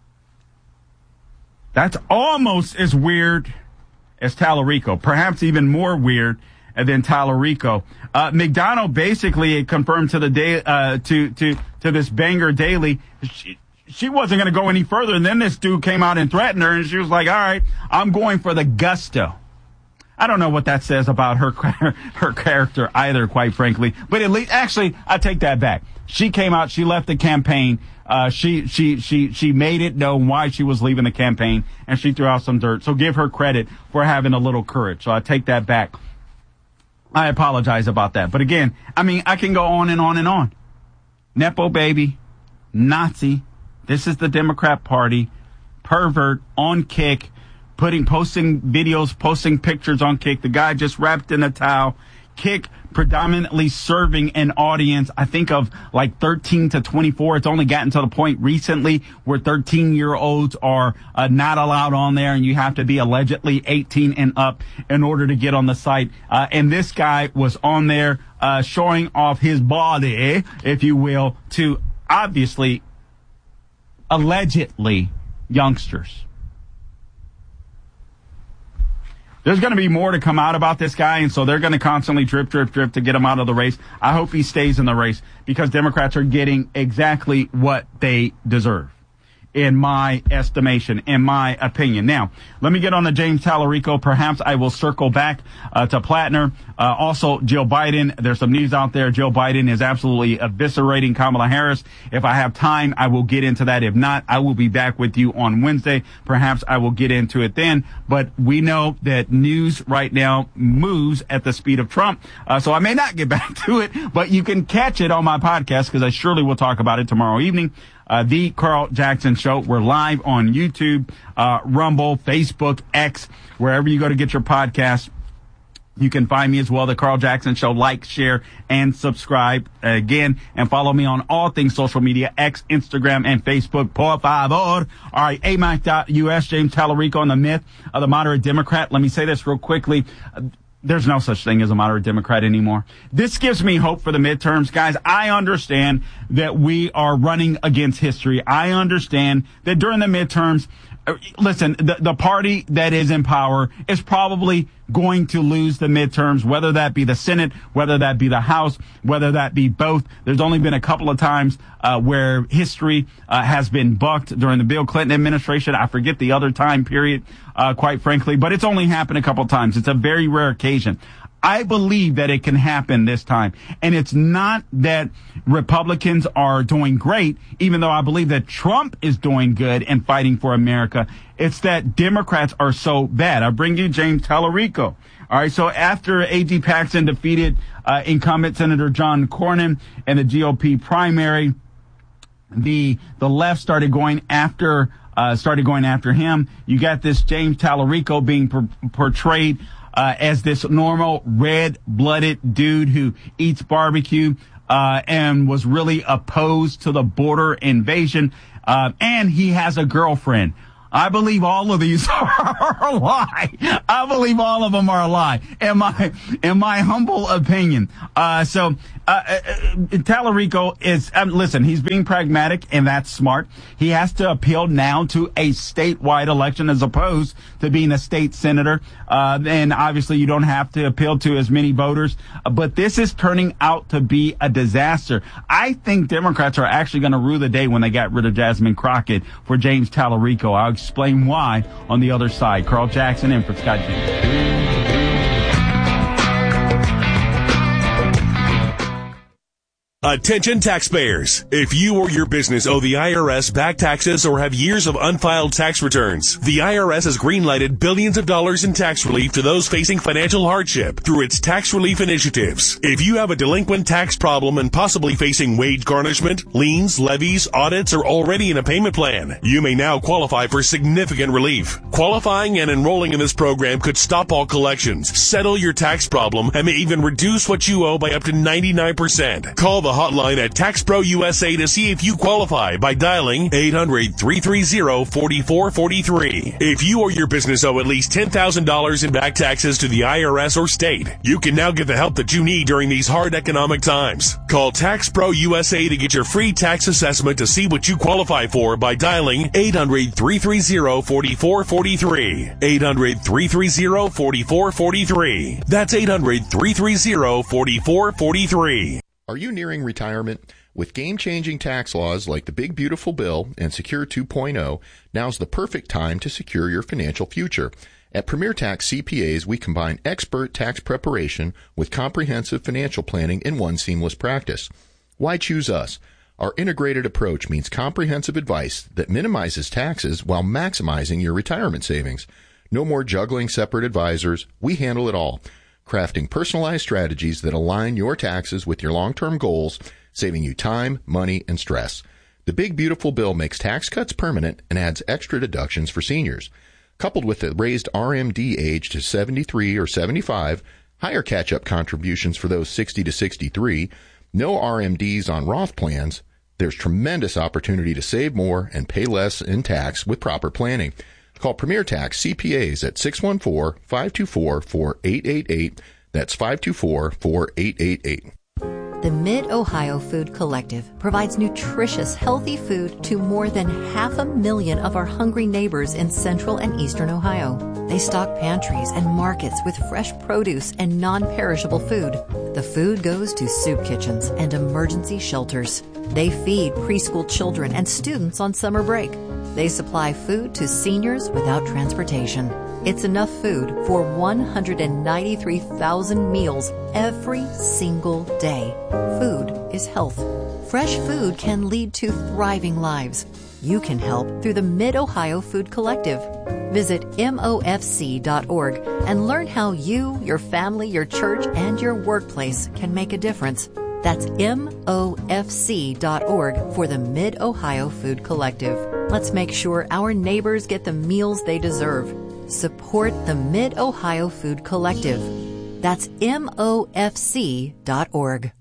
that's almost as weird as Tallarico. Perhaps even more weird than Tallarico. McDonald basically confirmed to the day to this Bangor Daily. She wasn't going to go any further, and then this dude came out and threatened her, and she was like, all right, I'm going for the gusto. I don't know what that says about her character either, quite frankly. But at least, actually, I take that back. She came out, she left the campaign, she made it known why she was leaving the campaign, and she threw out some dirt. So give her credit for having a little courage. So I take that back. I apologize about that. But again, I mean, I can go on and on and on. Nepo baby, Nazi. This is the Democrat Party, pervert, on Kick, posting videos, posting pictures on Kick. The guy just wrapped in a towel. Kick predominantly serving an audience, I think, of like 13 to 24. It's only gotten to the point recently where 13-year-olds are not allowed on there, and you have to be allegedly 18 and up in order to get on the site. And this guy was on there showing off his body, if you will, to obviously allegedly youngsters. There's going to be more to come out about this guy, and so they're going to constantly drip to get him out of the race. I hope he stays in the race because Democrats are getting exactly what they deserve, in my estimation, in my opinion. Now, let me get on to James Tallarico. Perhaps I will circle back to Plattner. Also, Joe Biden. There's some news out there. Joe Biden is absolutely eviscerating Kamala Harris. If I have time, I will get into that. If not, I will be back with you on Wednesday. Perhaps I will get into it then. But we know that news right now moves at the speed of Trump. So I may not get back to it, but you can catch it on my podcast because I surely will talk about it tomorrow evening. The Carl Jackson Show. We're live on YouTube, Rumble, Facebook, X, wherever you go to get your podcast. You can find me as well, The Carl Jackson Show. Like, share, and subscribe again. And follow me on all things social media, X, Instagram, and Facebook. Por favor. All right, AMAC.US, James Tallarico on the myth of the moderate Democrat. Let me say this real quickly. There's no such thing as a moderate Democrat anymore. This gives me hope for the midterms, guys. I understand that we are running against history. I understand that during the midterms, listen, the party that is in power is probably going to lose the midterms, whether that be the Senate, whether that be the House, whether that be both. There's only been a couple of times where history has been bucked during the Bill Clinton administration. I forget the other time period, quite frankly, but it's only happened a couple of times. It's a very rare occasion. I believe that it can happen this time. And it's not that Republicans are doing great, even though I believe that Trump is doing good and fighting for America. It's that Democrats are so bad. I bring you James Tallarico. All right. So after A.G. Paxton defeated incumbent Senator John Cornyn in the GOP primary, the left started going after him. You got this James Tallarico being portrayed as this normal red-blooded dude who eats barbecue and was really opposed to the border invasion. And he has a girlfriend. I believe all of these are a lie. I believe all of them are a lie, in my humble opinion. Tallarico is, listen, he's being pragmatic, and that's smart. He has to appeal now to a statewide election as opposed to being a state senator. And obviously you don't have to appeal to as many voters, but this is turning out to be a disaster. I think Democrats are actually going to rue the day when they got rid of Jasmine Crockett for James Tallarico. I'll explain why on the other side. Carl Jackson in for Scott James. Attention taxpayers. If you or your business owe the IRS back taxes or have years of unfiled tax returns, the IRS has greenlighted billions of dollars in tax relief to those facing financial hardship through its tax relief initiatives. If you have a delinquent tax problem and possibly facing wage garnishment, liens, levies, audits, or already in a payment plan, you may now qualify for significant relief. Qualifying and enrolling in this program could stop all collections, settle your tax problem, and may even reduce what you owe by up to 99%. Call the hotline at TaxPro USA to see if you qualify by dialing 800-330-4443. If you or your business owe at least $10,000 in back taxes to the IRS or state, you can now get the help that you need during these hard economic times. Call TaxPro USA to get your free tax assessment to see what you qualify for by dialing 800-330-4443. 800-330-4443. That's 800-330-4443. Are you nearing retirement? With game-changing tax laws like the Big Beautiful Bill and Secure 2.0, now's the perfect time to secure your financial future. At Premier Tax CPAs, we combine expert tax preparation with comprehensive financial planning in one seamless practice. Why choose us? Our integrated approach means comprehensive advice that minimizes taxes while maximizing your retirement savings. No more juggling separate advisors. We handle it all, crafting personalized strategies that align your taxes with your long-term goals, saving you time, money, and stress. The Big Beautiful Bill makes tax cuts permanent and adds extra deductions for seniors. Coupled with the raised RMD age to 73 or 75, higher catch-up contributions for those 60 to 63, no RMDs on Roth plans, there's tremendous opportunity to save more and pay less in tax with proper planning. Call Premier Tax CPAs at 614-524-4888. That's 524-4888. The Mid-Ohio Food Collective provides nutritious, healthy food to more than 500,000 of our hungry neighbors in central and eastern Ohio. They stock pantries and markets with fresh produce and non-perishable food. The food goes to soup kitchens and emergency shelters. They feed preschool children and students on summer break. They supply food to seniors without transportation. It's enough food for 193,000 meals every single day. Food is health. Fresh food can lead to thriving lives. You can help through the Mid-Ohio Food Collective. Visit MOFC.org and learn how you, your family, your church, and your workplace can make a difference. That's MOFC.org for the Mid-Ohio Food Collective. Let's make sure our neighbors get the meals they deserve. Support the Mid-Ohio Food Collective. That's MOFC.org.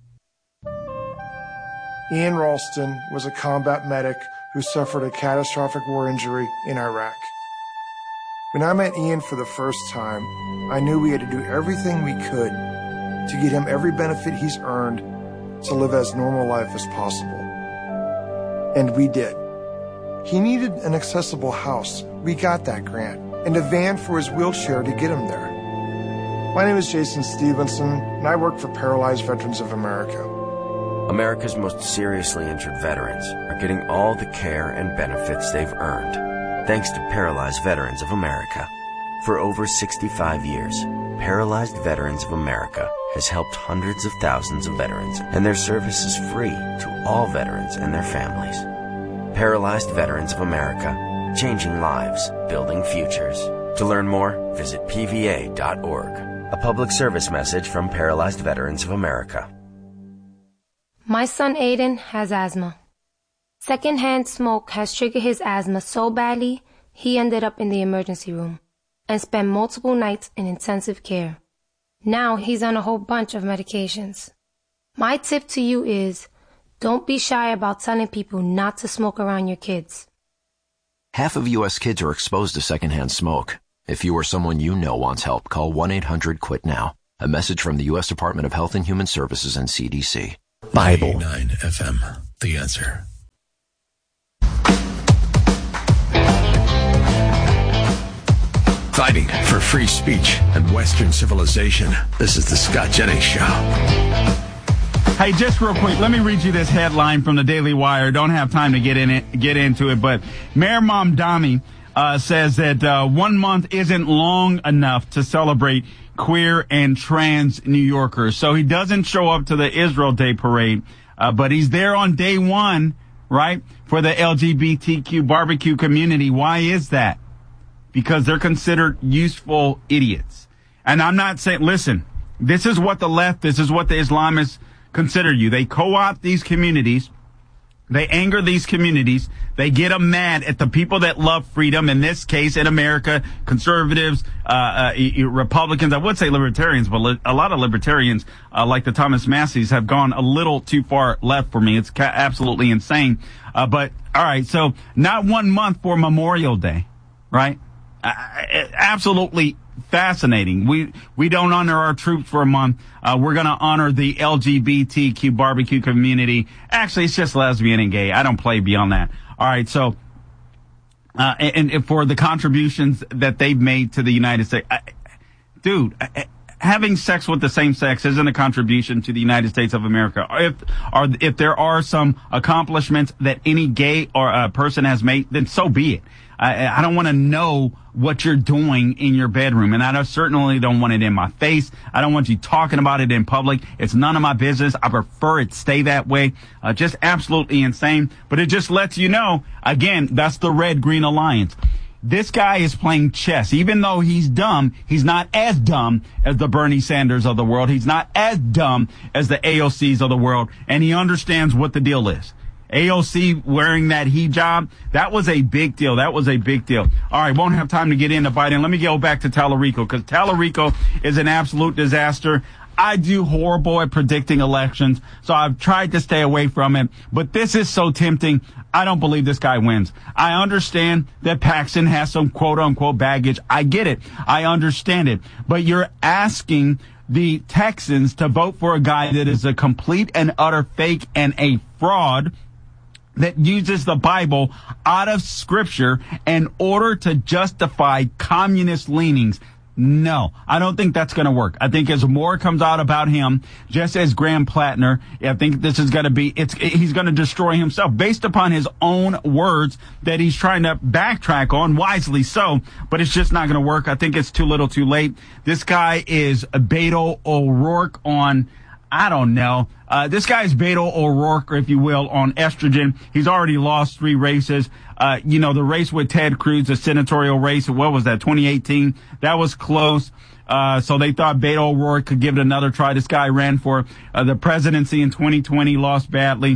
Ian Ralston was a combat medic who suffered a catastrophic war injury in Iraq. When I met Ian for the first time, I knew we had to do everything we could to get him every benefit he's earned to live as normal life as possible. And we did. He needed an accessible house we got that grant and a van for his wheelchair to get him there. My name is Jason Stevenson, and I work for Paralyzed Veterans of America. America's most seriously injured veterans are getting all the care and benefits they've earned, thanks to Paralyzed Veterans of America. For over 65 years, Paralyzed Veterans of America has helped hundreds of thousands of veterans, and their service is free to all veterans and their families. Paralyzed Veterans of America, changing lives, building futures. To learn more, visit pva.org. A public service message from Paralyzed Veterans of America. My son Aiden has asthma. Secondhand smoke has triggered his asthma so badly, he ended up in the emergency room and spent multiple nights in intensive care. Now he's on a whole bunch of medications. My tip to you is, don't be shy about telling people not to smoke around your kids. Half of U.S. kids are exposed to secondhand smoke. If you or someone you know wants help, call 1-800-QUIT-NOW. A message from the U.S. Department of Health and Human Services and CDC. Bible 9 FM, The Answer. Fighting for free speech and Western civilization. This is the Scott Jennings Show. Hey, just real quick, let me read you this headline from the Daily Wire. Don't have time to get into it, but Mayor Mamdani says that 1 month isn't long enough to celebrate queer and trans New Yorkers. So he doesn't show up to the Israel Day parade, but he's there on day one, right, for the LGBTQ barbecue community. Why is that? Because they're considered useful idiots. And I'm not saying, listen, this is what the left, this is what the Islamists consider you. They co-opt these communities. They anger these communities. They get them mad at the people that love freedom. In this case, in America, conservatives, Republicans, I would say libertarians, but a lot of libertarians, like the Thomas Masseys, have gone a little too far left for me. It's absolutely insane. But all right, so not 1 month for Memorial Day, right? Absolutely fascinating. We don't honor our troops for a month. We're going to honor the LGBTQ barbecue community. Actually, it's just lesbian and gay. I don't play beyond that. All right. So, and for the contributions that they've made to the United States, dude, having sex with the same sex isn't a contribution to the United States of America. If there are some accomplishments that any gay or person has made, then so be it. I don't want to know what you're doing in your bedroom, and I certainly don't want it in my face. I don't want you talking about it in public. It's none of my business. I prefer it stay that way. Just absolutely insane. But it just lets you know, again, that's the Red-Green Alliance. This guy is playing chess. Even though he's dumb, he's not as dumb as the Bernie Sanders of the world. He's not as dumb as the AOCs of the world, and he understands what the deal is. AOC wearing that hijab, that was a big deal. That was a big deal. All right, won't have time to get into Biden. Let me go back to Tallarico, because Tallarico is an absolute disaster. I do horrible at predicting elections, so I've tried to stay away from it. But this is so tempting. I don't believe this guy wins. I understand that Paxton has some quote-unquote baggage. I get it. I understand it. But you're asking the Texans to vote for a guy that is a complete and utter fake and a fraud, that uses the Bible out of Scripture in order to justify communist leanings. No, I don't think that's going to work. I think as more comes out about him, just as Graham Plattner, I think this is going to be, he's going to destroy himself based upon his own words that he's trying to backtrack on, wisely so, but it's just not going to work. I think it's too little too late. This guy is Beto O'Rourke on, I don't know. This guy's Beto O'Rourke, if you will, on estrogen. He's already lost 3 races. The race with Ted Cruz, the senatorial race, what was that, 2018? That was close. So they thought Beto O'Rourke could give it another try. This guy ran for the presidency in 2020, lost badly.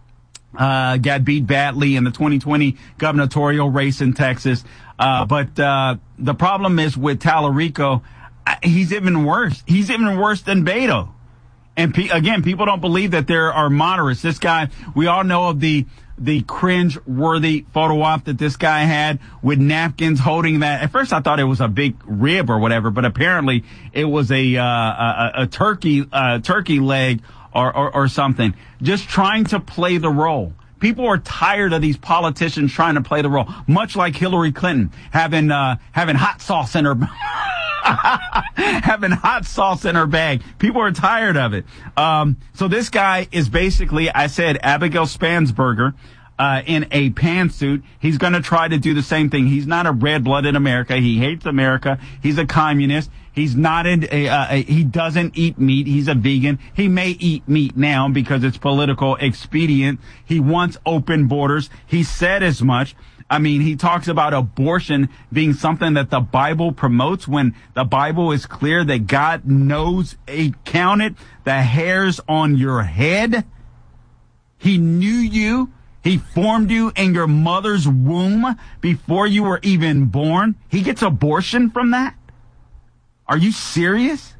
Got beat badly in the 2020 gubernatorial race in Texas. But the problem is with Tallarico, he's even worse. He's even worse than Beto. And again, people don't believe that there are moderates. This guy, we all know of the cringe-worthy photo op that this guy had with napkins holding that. At first, I thought it was a big rib or whatever, but apparently it was a turkey leg or something. Just trying to play the role. People are tired of these politicians trying to play the role, much like Hillary Clinton having hot sauce in her having hot sauce in her bag. People are tired of it. So this guy is basically, I said, Abigail Spansberger. In a pantsuit. He's going to try to do the same thing. He's not a red-blooded America. He hates America. He's a communist. He's not he doesn't eat meat. He's a vegan. He may eat meat now because it's political expedient. He wants open borders. He said as much. I mean, he talks about abortion being something that the Bible promotes when the Bible is clear that God knows, he counted the hairs on your head. He knew you. He formed you in your mother's womb before you were even born. He gets abortion from that? Are you serious?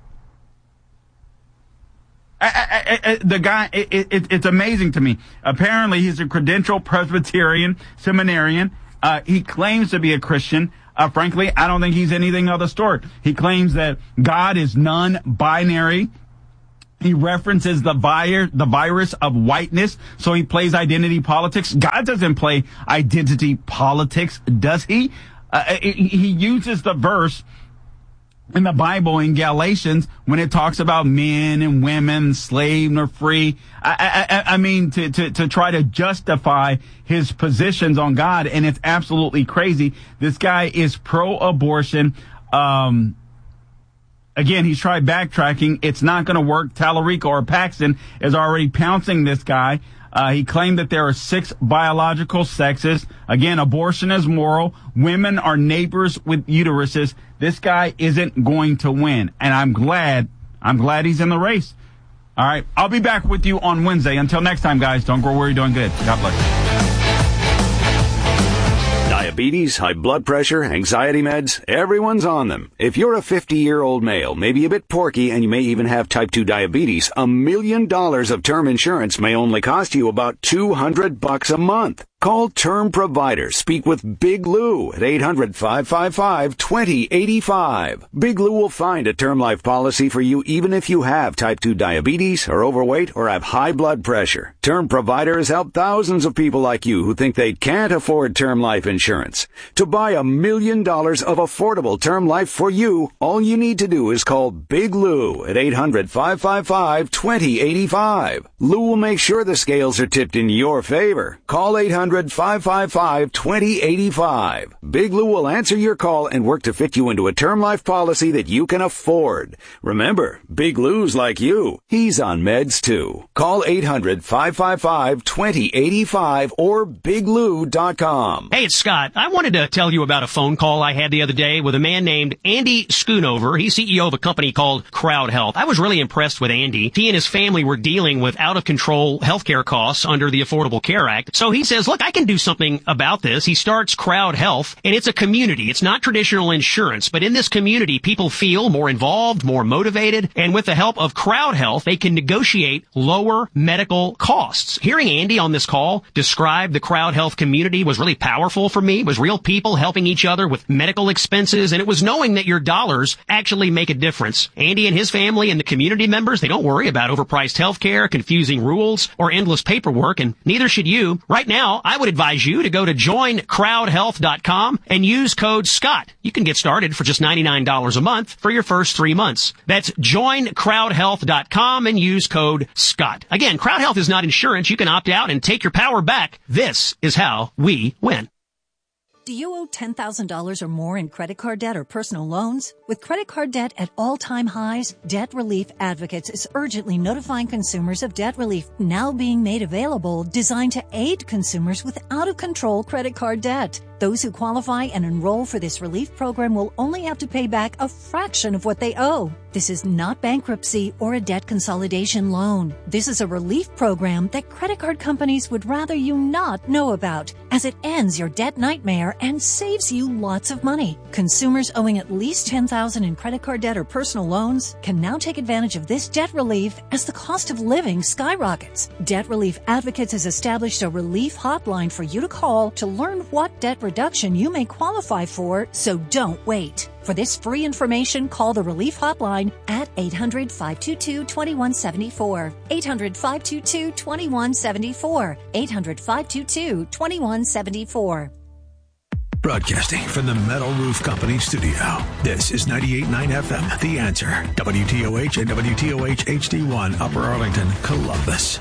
The guy, it's amazing to me. Apparently, he's a credentialed Presbyterian seminarian. He claims to be a Christian. Frankly, I don't think he's anything of the sort. He claims that God is non-binary. He references the virus of whiteness, so he plays identity politics. God doesn't play identity politics, does he? He uses the verse in the Bible in Galatians when it talks about men and women, slave nor free. I mean, to try to justify his positions on God, and it's absolutely crazy. This guy is pro-abortion. Again, he's tried backtracking. It's not going to work. Tallarico or Paxton is already pouncing this guy. He claimed that there are 6 biological sexes. Again, abortion is moral. Women are neighbors with uteruses. This guy isn't going to win. And I'm glad he's in the race. All right. I'll be back with you on Wednesday. Until next time, guys, don't grow worried, doing good. God bless. Diabetes, high blood pressure, anxiety meds, everyone's on them. If you're a 50-year-old male, maybe a bit porky, and you may even have type 2 diabetes, $1 million of term insurance may only cost you about $200 a month. Call Term Provider. Speak with Big Lou at 800-555-2085. Big Lou will find a term life policy for you even if you have type 2 diabetes, are overweight, or have high blood pressure. Term Provider has helped thousands of people like you who think they can't afford term life insurance. To buy $1 million of affordable term life for you, all you need to do is call Big Lou at 800-555-2085. Lou will make sure the scales are tipped in your favor. Call 800-555-2085. Big Lou will answer your call and work to fit you into a term life policy that you can afford. Remember, Big Lou's like you. He's on meds too. Call 800-555-2085 or biglou.com. Hey, it's Scott. I wanted to tell you about a phone call I had the other day with a man named Andy Schoonover. He's CEO of a company called Crowd Health. I was really impressed with Andy. He and his family were dealing with out-of-control healthcare costs under the Affordable Care Act. So he says, look, I can do something about this. He starts Crowd Health, and it's a community. It's not traditional insurance, but in this community, people feel more involved, more motivated, and with the help of Crowd Health, they can negotiate lower medical costs. Hearing Andy on this call describe the Crowd Health community was really powerful for me. It was real people helping each other with medical expenses, and it was knowing that your dollars actually make a difference. Andy and his family and the community members, they don't worry about overpriced healthcare, confusing rules, or endless paperwork, and neither should you. Right now, I would advise you to go to joincrowdhealth.com and use code SCOTT. You can get started for just $99 a month for your first 3 months. That's joincrowdhealth.com and use code SCOTT. Again, Crowd Health is not insurance. You can opt out and take your power back. This is how we win. Do you owe $10,000 or more in credit card debt or personal loans? With credit card debt at all-time highs, Debt Relief Advocates is urgently notifying consumers of debt relief now being made available, designed to aid consumers with out-of-control credit card debt. Those who qualify and enroll for this relief program will only have to pay back a fraction of what they owe. This is not bankruptcy or a debt consolidation loan. This is a relief program that credit card companies would rather you not know about, as it ends your debt nightmare and saves you lots of money. Consumers owing at least $10,000 in credit card debt or personal loans can now take advantage of this debt relief as the cost of living skyrockets. Debt Relief Advocates has established a relief hotline for you to call to learn what debt reduction you may qualify for, so don't wait. For this free information, call the Relief Hotline at 800-522-2174. 800-522-2174. 800-522-2174. Broadcasting from the Metal Roof Company studio. This is 98.9 FM, The Answer. WTOH and WTOH HD1, Upper Arlington, Columbus.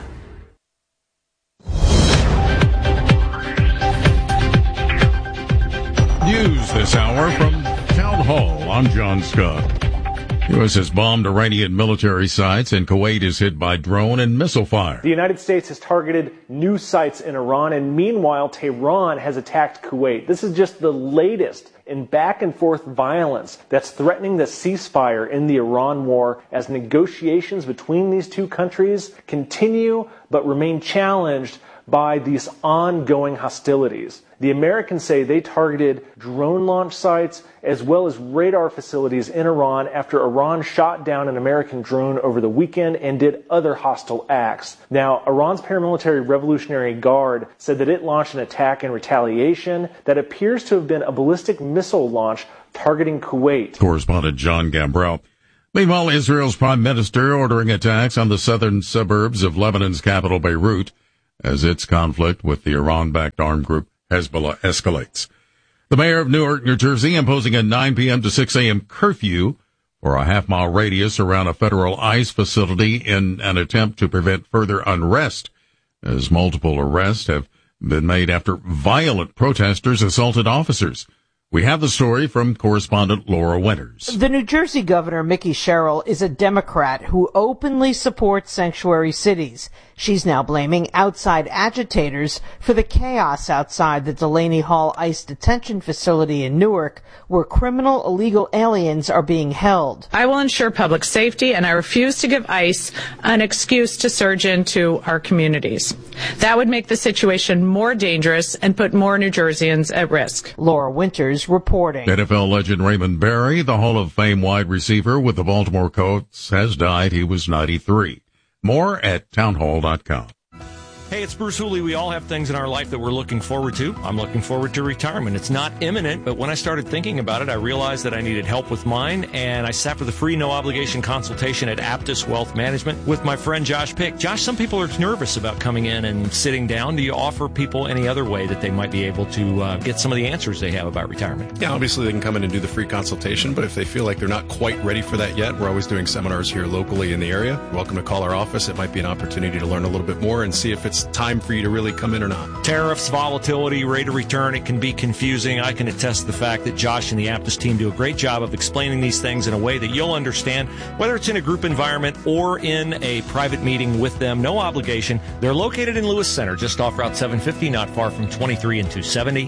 News this hour from Town Hall. I'm John Scott. U.S. has bombed Iranian military sites, and Kuwait is hit by drone and missile fire. The United States has targeted new sites in Iran, and meanwhile, Tehran has attacked Kuwait. This is just the latest in back-and-forth violence that's threatening the ceasefire in the Iran war as negotiations between these two countries continue but remain challenged by these ongoing hostilities. The Americans say they targeted drone launch sites as well as radar facilities in Iran after Iran shot down an American drone over the weekend and did other hostile acts. Now, Iran's paramilitary Revolutionary Guard said that it launched an attack in retaliation that appears to have been a ballistic missile launch targeting Kuwait. Correspondent John Gambrell. Meanwhile, Israel's prime minister ordering attacks on the southern suburbs of Lebanon's capital, Beirut, as its conflict with the Iran-backed armed group Hezbollah escalates. The mayor of Newark, New Jersey, imposing a 9 p.m. to 6 a.m. curfew for a half-mile radius around a federal ICE facility in an attempt to prevent further unrest, as multiple arrests have been made after violent protesters assaulted officers. We have the story from correspondent Laura Winters. The New Jersey governor, Mickey Sherrill, is a Democrat who openly supports sanctuary cities. She's now blaming outside agitators for the chaos outside the Delaney Hall ICE detention facility in Newark, where criminal illegal aliens are being held. I will ensure public safety, and I refuse to give ICE an excuse to surge into our communities. That would make the situation more dangerous and put more New Jerseyans at risk. Laura Winters reporting. NFL legend Raymond Berry, the Hall of Fame wide receiver with the Baltimore Colts, has died. He was 93. More at townhall.com. Hey, it's Bruce Hooley. We all have things in our life that we're looking forward to. I'm looking forward to retirement. It's not imminent, but when I started thinking about it, I realized that I needed help with mine, and I sat for the free, no-obligation consultation at Aptus Wealth Management with my friend Josh Pick. Josh, some people are nervous about coming in and sitting down. Do you offer people any other way that they might be able to get some of the answers they have about retirement? Yeah, obviously they can come in and do the free consultation, but if they feel like they're not quite ready for that yet, we're always doing seminars here locally in the area. You're welcome to call our office. It might be an opportunity to learn a little bit more and see if it's time for you to really come in or not. Tariffs, volatility, rate of return, it can be confusing. I can attest to the fact that Josh and the Aptus team do a great job of explaining these things in a way that you'll understand, whether it's in a group environment or in a private meeting with them. No obligation. They're located in Lewis Center, just off Route 750, not far from 23 and 270.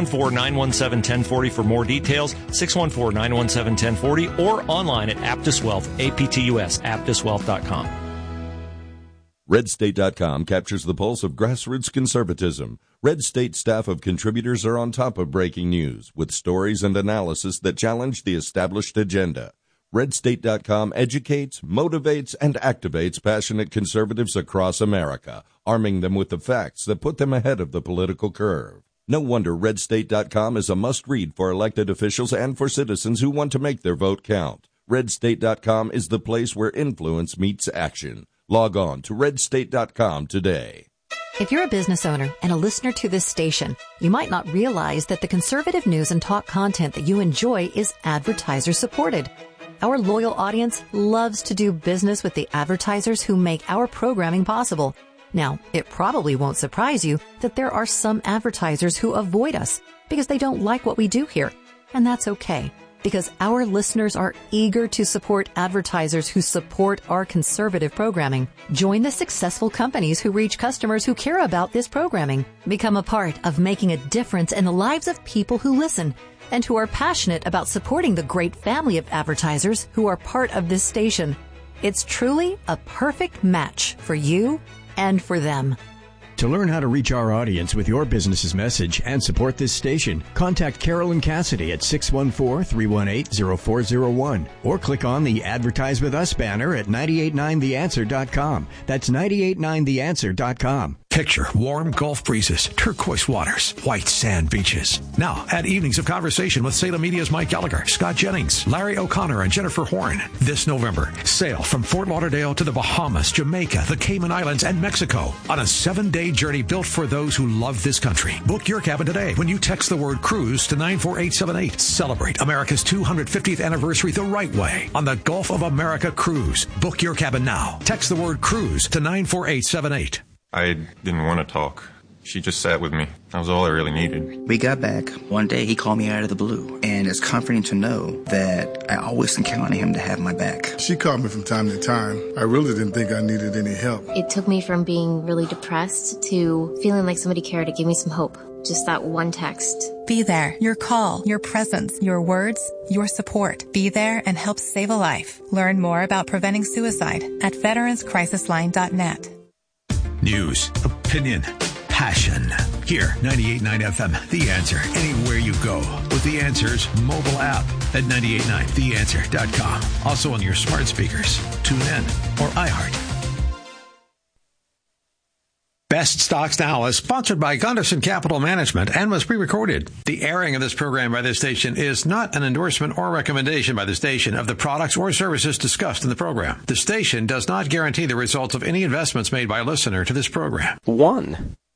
614-917-1040 for more details. 614-917-1040 or online at Aptus Wealth, APTUS, aptuswealth.com. RedState.com captures the pulse of grassroots conservatism. Red State staff of contributors are on top of breaking news with stories and analysis that challenge the established agenda. RedState.com educates, motivates, and activates passionate conservatives across America, arming them with the facts that put them ahead of the political curve. No wonder RedState.com is a must-read for elected officials and for citizens who want to make their vote count. RedState.com is the place where influence meets action. Log on to redstate.com today. If you're a business owner and a listener to this station, you might not realize that the conservative news and talk content that you enjoy is advertiser supported. Our loyal audience loves to do business with the advertisers who make our programming possible. Now, it probably won't surprise you that there are some advertisers who avoid us because they don't like what we do here. And that's okay, because our listeners are eager to support advertisers who support our conservative programming. Join the successful companies who reach customers who care about this programming. Become a part of making a difference in the lives of people who listen and who are passionate about supporting the great family of advertisers who are part of this station. It's truly a perfect match for you and for them. To learn how to reach our audience with your business's message and support this station, contact Carolyn Cassidy at 614-318-0401 or click on the Advertise With Us banner at 989theanswer.com. That's 989theanswer.com. Picture warm Gulf breezes, turquoise waters, white sand beaches. Now, add evenings of conversation with Salem Media's Mike Gallagher, Scott Jennings, Larry O'Connor, and Jennifer Horn. This November, sail from Fort Lauderdale to the Bahamas, Jamaica, the Cayman Islands, and Mexico on a 7-day journey built for those who love this country. Book your cabin today when you text the word cruise to 94878. Celebrate America's 250th anniversary the right way on the Gulf of America Cruise. Book your cabin now. Text the word cruise to 94878. I didn't want to talk. She just sat with me. That was all I really needed. We got back. One day he called me out of the blue, and it's comforting to know that I always can count on him to have my back. She called me from time to time. I really didn't think I needed any help. It took me from being really depressed to feeling like somebody cared to give me some hope. Just that one text. Be there. Your call, your presence, your words, your support. Be there and help save a life. Learn more about preventing suicide at veteranscrisisline.net. News, opinion, passion. Here, 98.9 FM, The Answer. Anywhere you go with The Answer's mobile app at 98.9theanswer.com. Also on your smart speakers, TuneIn, or iHeart. Best Stocks Now is sponsored by Gunderson Capital Management and was pre-recorded. The airing of this program by this station is not an endorsement or recommendation by the station of the products or services discussed in the program. The station does not guarantee the results of any investments made by a listener to this program. 1.